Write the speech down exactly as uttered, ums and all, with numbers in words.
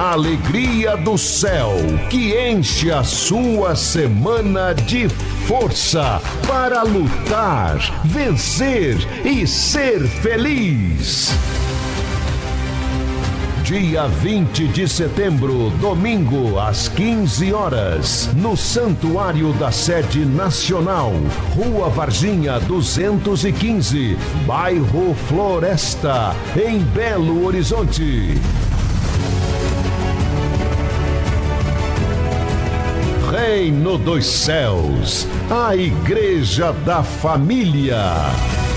a alegria do céu que enche a sua semana de força para lutar, vencer e ser feliz. Dia vinte de setembro, domingo, às quinze horas, no Santuário da Sede Nacional, Rua Varginha duzentos e quinze, bairro Floresta, em Belo Horizonte. Reino dos Céus, a Igreja da Família.